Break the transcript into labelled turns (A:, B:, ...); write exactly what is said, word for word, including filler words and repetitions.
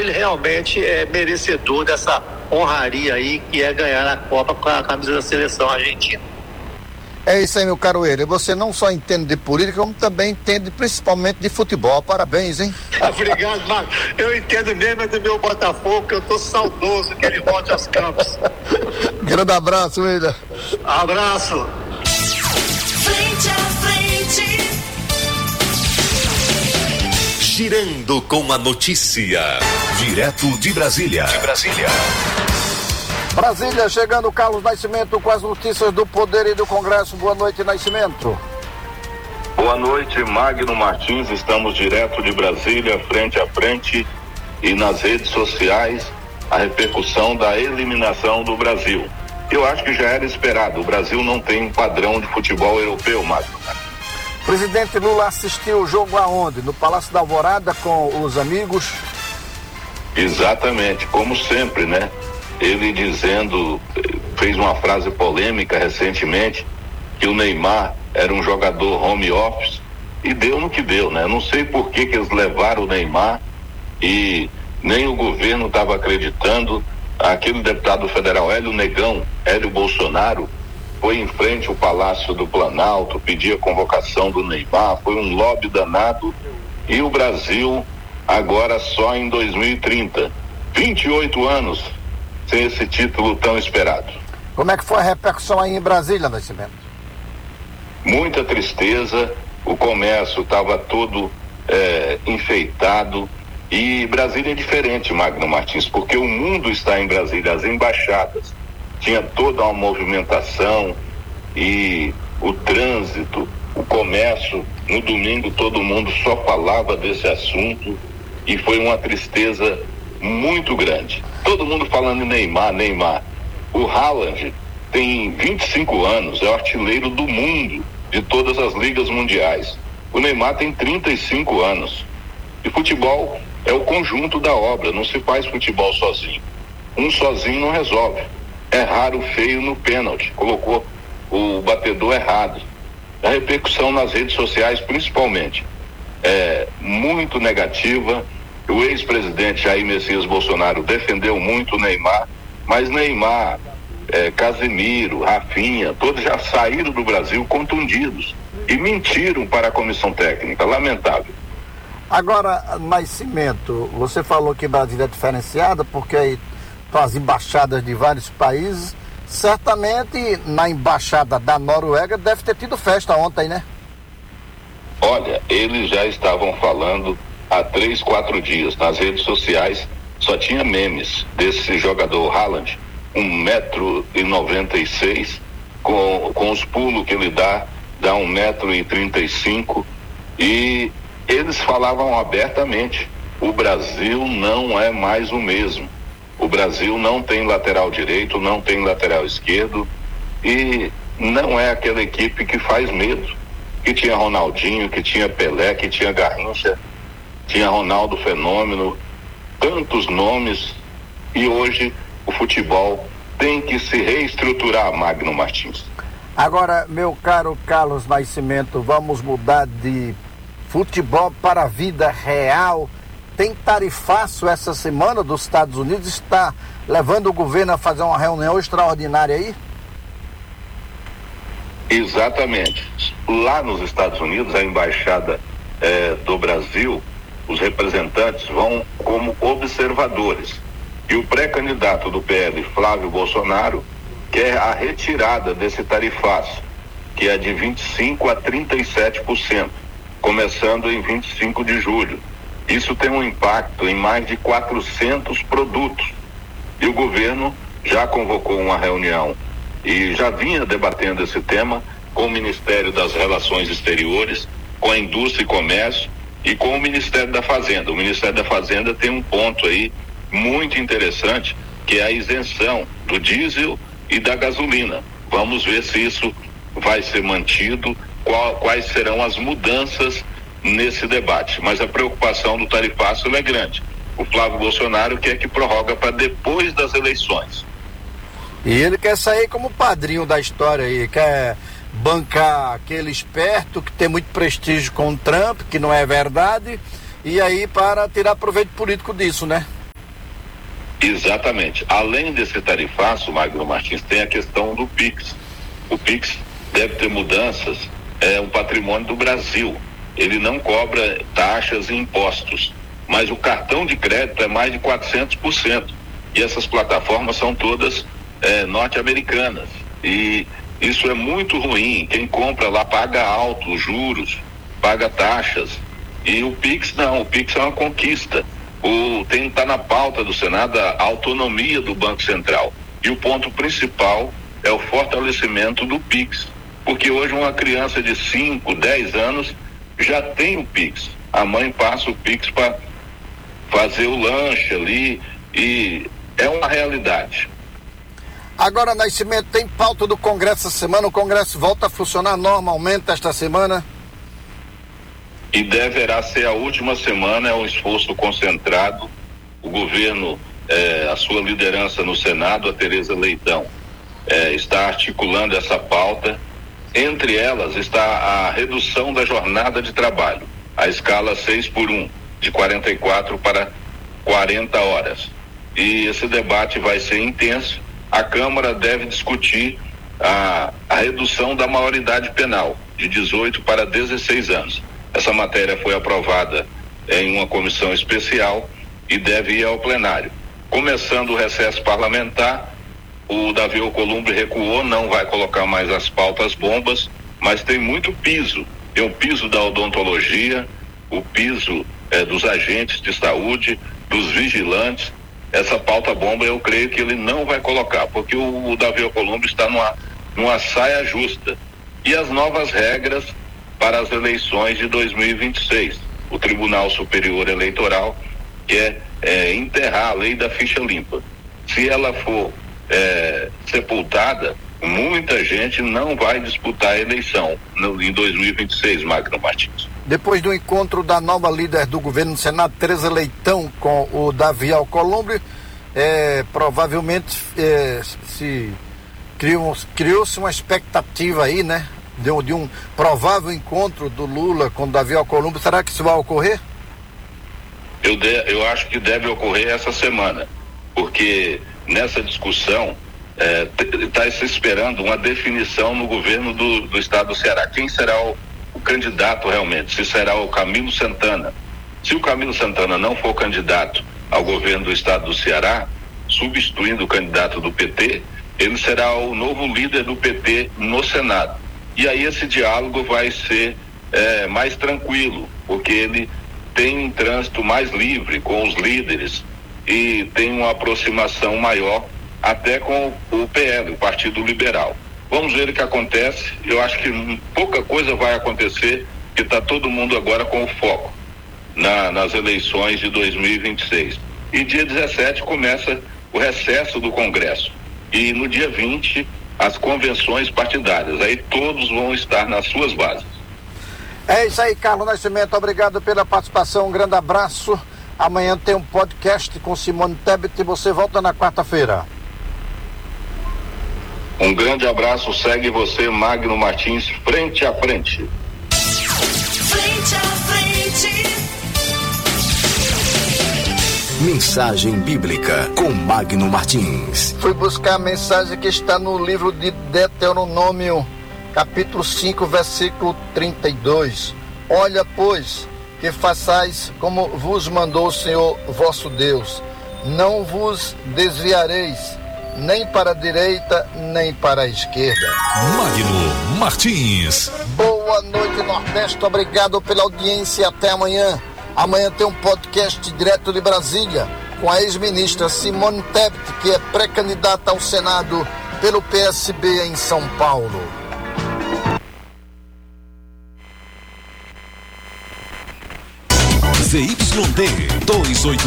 A: ele realmente é merecedor dessa honraria aí, que é ganhar a Copa com a camisa da seleção argentina.
B: É isso aí, meu caro ele. Você não só entende de política, como também entende principalmente de futebol. Parabéns, hein?
A: Obrigado, Marcos. Eu entendo mesmo do meu Botafogo, que eu tô saudoso que ele volte aos campos.
B: Grande abraço, William.
A: Abraço.
C: Frente a frente.
D: Girando com a notícia. Direto de Brasília. De Brasília.
B: Brasília, chegando Carlos Nascimento com as notícias do Poder e do Congresso. Boa noite, Nascimento.
E: Boa noite, Magno Martins. Estamos direto de Brasília, frente a frente, e nas redes sociais a repercussão da eliminação do Brasil. Eu acho que já era esperado. O Brasil não tem um padrão de futebol europeu, Magno.
B: O presidente Lula assistiu o jogo aonde? No Palácio da Alvorada com os amigos?
E: Exatamente, como sempre, né? Ele dizendo, fez uma frase polêmica recentemente, que o Neymar era um jogador home office, e deu no que deu, né? Não sei por que que eles levaram o Neymar e nem o governo estava acreditando. Aquele deputado federal Hélio Negão, Hélio Bolsonaro, foi em frente ao Palácio do Planalto, pedia a convocação do Neymar, foi um lobby danado, e o Brasil agora só em dois mil e trinta, vinte e oito anos sem esse título tão esperado.
B: Como é que foi a repercussão aí em Brasília, Nascimento?
E: Muita tristeza, o comércio estava todo é, enfeitado, e Brasília é diferente, Magno Martins, porque o mundo está em Brasília, as embaixadas, tinha toda uma movimentação, e o trânsito, o comércio, no domingo todo mundo só falava desse assunto, e foi uma tristeza muito grande. Todo mundo falando em Neymar, Neymar. O Haaland tem vinte e cinco anos, é o artilheiro do mundo, de todas as ligas mundiais. O Neymar tem trinta e cinco anos. E futebol é o conjunto da obra, não se faz futebol sozinho. Um sozinho não resolve. É raro feio no pênalti, colocou o batedor errado. A repercussão nas redes sociais, principalmente, é muito negativa. O ex-presidente Jair Messias Bolsonaro defendeu muito o Neymar, mas Neymar, é, Casemiro, Rafinha, todos já saíram do Brasil contundidos e mentiram para a comissão técnica. Lamentável.
B: Agora, Nascimento, você falou que Brasília é diferenciada porque aí estão as embaixadas de vários países. Certamente na embaixada da Noruega deve ter tido festa ontem, né?
E: Olha, eles já estavam falando há três, quatro dias nas redes sociais, só tinha memes desse jogador Haaland, um metro e noventa e seis, com, com os pulos que ele dá, dá um metro e trinta e cinco, e eles falavam abertamente, o Brasil não é mais o mesmo, o Brasil não tem lateral direito, não tem lateral esquerdo, e não é aquela equipe que faz medo, que tinha Ronaldinho, que tinha Pelé, que tinha Garrincha, tinha Ronaldo Fenômeno, tantos nomes, e hoje o futebol tem que se reestruturar, Magno Martins.
B: Agora, meu caro Carlos Nascimento, vamos mudar de futebol para a vida real. Tem tarifaço essa semana dos Estados Unidos, está levando o governo a fazer uma reunião extraordinária aí?
E: Exatamente. Lá nos Estados Unidos, a embaixada eh, do Brasil, os representantes vão como observadores. E o pré-candidato do P L, Flávio Bolsonaro, quer a retirada desse tarifaço, que é de vinte e cinco por cento a trinta e sete por cento, começando em vinte e cinco de julho. Isso tem um impacto em mais de quatrocentos produtos. E o governo já convocou uma reunião e já vinha debatendo esse tema com o Ministério das Relações Exteriores, com a Indústria e Comércio e com o Ministério da Fazenda. O Ministério da Fazenda tem um ponto aí muito interessante, que é a isenção do diesel e da gasolina. Vamos ver se isso vai ser mantido, qual, quais serão as mudanças nesse debate. Mas a preocupação do tarifaço é grande. O Flávio Bolsonaro quer que prorroga para depois das eleições.
B: E ele quer sair como padrinho da história aí, quer bancar aquele esperto que tem muito prestígio com o Trump, que não é verdade, e aí para tirar proveito político disso, né?
E: Exatamente. Além desse tarifaço, Magno Martins, tem a questão do Pix. O Pix deve ter mudanças, é um patrimônio do Brasil. Ele não cobra taxas e impostos, mas o cartão de crédito é mais de quatrocentos por cento. E essas plataformas são todas é, norte-americanas. E isso é muito ruim. Quem compra lá paga alto, juros, paga taxas. E o Pix não, o Pix é uma conquista. O, tem tá na pauta do Senado a autonomia do Banco Central. E o ponto principal é o fortalecimento do Pix. Porque hoje uma criança de cinco, dez anos já tem o Pix. A mãe passa o Pix para fazer o lanche ali e é uma realidade.
B: Agora, Nascimento, tem pauta do Congresso essa semana, o Congresso volta a funcionar normalmente esta semana?
E: E deverá ser a última semana, é um esforço concentrado. O governo, eh, a sua liderança no Senado, a Tereza Leitão, eh, está articulando essa pauta. Entre elas está a redução da jornada de trabalho, a escala seis por um, de quarenta e quatro para quarenta horas. E esse debate vai ser intenso. A Câmara deve discutir a, a redução da maioridade penal, de dezoito para dezesseis anos. Essa matéria foi aprovada em uma comissão especial e deve ir ao plenário. Começando o recesso parlamentar, o Davi Alcolumbre recuou, não vai colocar mais as pautas bombas, mas tem muito piso. Tem o piso da odontologia, o piso eh, dos agentes de saúde, dos vigilantes. Essa pauta bomba eu creio que ele não vai colocar, porque o, o Davi Alcolumbre está numa, numa saia justa. E as novas regras para as eleições de dois mil e vinte e seis. O Tribunal Superior Eleitoral quer é, enterrar a lei da ficha limpa. Se ela for é, sepultada, muita gente não vai disputar a eleição no, em dois mil e vinte e seis, Magno Martins.
B: Depois do encontro da nova líder do governo no Senado, Tereza Leitão, com o Davi Alcolumbre, é, provavelmente é, se criou, criou-se uma expectativa aí, né? De, de um provável encontro do Lula com o Davi Alcolumbre. Será que isso vai ocorrer?
E: Eu, de, eu acho que deve ocorrer essa semana, porque nessa discussão está é, se esperando uma definição no governo do, do estado do Ceará. Quem será o, o candidato realmente? Se será o Camilo Santana. Se o Camilo Santana não for candidato ao governo do estado do Ceará, substituindo o candidato do P T, ele será o novo líder do P T no Senado. E aí esse diálogo vai ser é, mais tranquilo, porque ele tem um trânsito mais livre com os líderes e tem uma aproximação maior até com o P L, o Partido Liberal. Vamos ver o que acontece. Eu acho que pouca coisa vai acontecer, porque está todo mundo agora com o foco na, nas eleições de dois mil e vinte e seis. E dia dezessete começa o recesso do Congresso. E no dia vinte, as convenções partidárias. Aí todos vão estar nas suas bases.
B: É isso aí, Carlos Nascimento. Obrigado pela participação. Um grande abraço. Amanhã tem um podcast com Simone Tebet e você volta na quarta-feira.
E: Um grande abraço. Segue você, Magno Martins, frente a frente.
C: Frente a frente.
D: Mensagem bíblica com Magno Martins.
B: Fui buscar a mensagem que está no livro de Deuteronômio, capítulo cinco, versículo trinta e dois. Olha, pois, que façais como vos mandou o Senhor vosso Deus. Não vos desviareis, nem para a direita, nem para a esquerda.
D: Magno Martins.
B: Boa noite, Nordeste. Obrigado pela audiência e até amanhã. Amanhã tem um podcast direto de Brasília com a ex-ministra Simone Tebet, que é pré-candidata ao Senado pelo P S B em São Paulo.
D: Z Y D dois oito